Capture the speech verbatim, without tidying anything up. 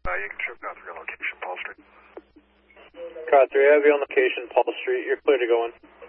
Uh, you can trip down three on location, Paul Street. Car three, I have you on location, Paul Street. You're clear to go in.